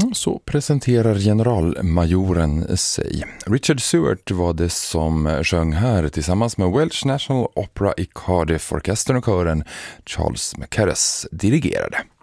Så presenterar generalmajoren sig. Richard Stewart var det som sjöng här tillsammans med Welsh National Opera i Cardiff, orkestern och kören Charles Mackerras dirigerade.